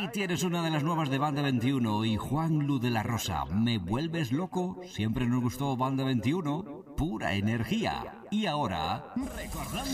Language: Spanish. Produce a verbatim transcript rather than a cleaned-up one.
Ahí tienes una de las nuevas de Banda veintiuno y Juan Lu de la Rosa. ¿Me vuelves loco? Siempre nos gustó Banda veintiuno. Pura energía. Y ahora, recordando